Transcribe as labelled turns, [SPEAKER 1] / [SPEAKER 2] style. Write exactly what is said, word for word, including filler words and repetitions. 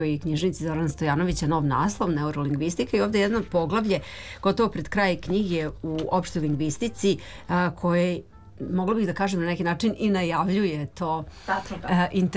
[SPEAKER 1] i knjižnici Zorana Stojanovića nov naslov, neurolingvistika, i ovdje jedno poglavlje, gotovo pred kraj knjige, u opštoj lingvistici, koje, mogla bih da kažem na neki način, i najavljuje to
[SPEAKER 2] Tačno,
[SPEAKER 1] interesantno